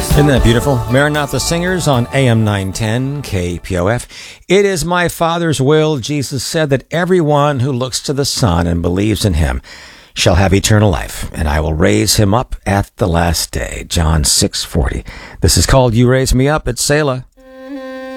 Isn't that beautiful? Maranatha Singers on AM 910 KPOF. It is my Father's will, Jesus said, that everyone who looks to the Son and believes in him shall have eternal life, and I will raise him up at the last day. John 6:40. This is called You Raise Me Up at Selah.